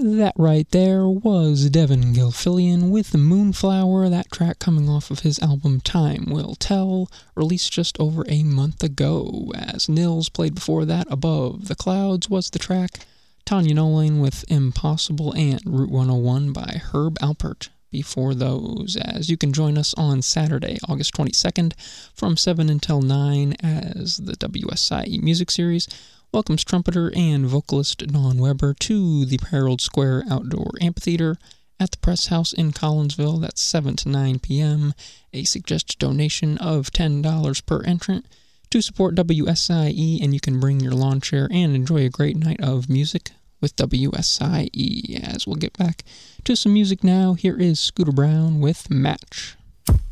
That right there was Devin Gilfillian with Moonflower, that track coming off of his album Time Will Tell, released just over a month ago. As Nils played before that, Above the Clouds was the track. Tanya Nolan with Impossible and Route 101 by Herb Alpert before those. As you can join us on Saturday, August 22nd from 7 until 9 as the WSIE Music Series welcomes trumpeter and vocalist Dawn Weber to the Herald Square Outdoor Amphitheater at the Press House in Collinsville. That's 7 to 9 p.m. A suggested donation of $10 per entrant to support WSIE, and you can bring your lawn chair and enjoy a great night of music with WSIE. As we'll get back to some music now, here is Scooter Brown with Match.